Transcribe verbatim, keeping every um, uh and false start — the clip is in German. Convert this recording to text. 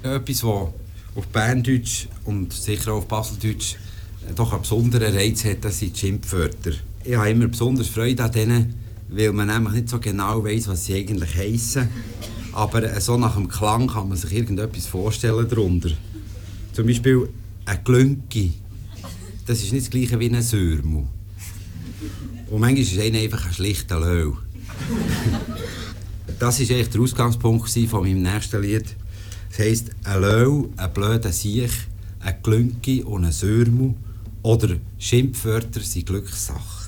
Etwas, das auf Berndeutsch und sicher auch auf Baseldeutsch doch einen besonderen Reiz hat, das sind die Schimpfwörter. Ich habe immer besonders Freude an denen, weil man nämlich nicht so genau weiss, was sie eigentlich heissen. Aber so nach dem Klang kann man sich irgendetwas vorstellen darunter. Zum Beispiel ein Glünki. Das ist nicht das gleiche wie ein Sörmu. Und manchmal ist einer einfach ein schlichter Löw. Das war eigentlich der Ausgangspunkt von meinem nächsten Lied. Das heisst, ein Löw, ein blöder Siech, ein Glünki und ein Sörmu oder Schimpfwörter sind Glückssachen.